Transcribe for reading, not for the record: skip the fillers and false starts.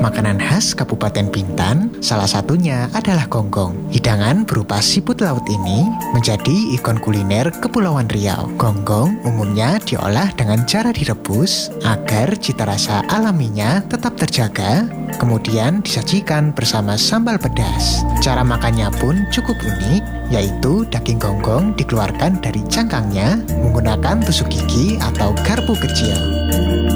Makanan khas Kabupaten Bintan, salah satunya adalah gonggong. Hidangan berupa siput laut ini menjadi ikon kuliner Kepulauan Riau. Gonggong umumnya diolah dengan cara direbus agar cita rasa alaminya tetap terjaga, kemudian disajikan bersama sambal pedas. Cara makannya pun cukup unik, yaitu daging gonggong dikeluarkan dari cangkangnya menggunakan tusuk gigi atau garpu kecil.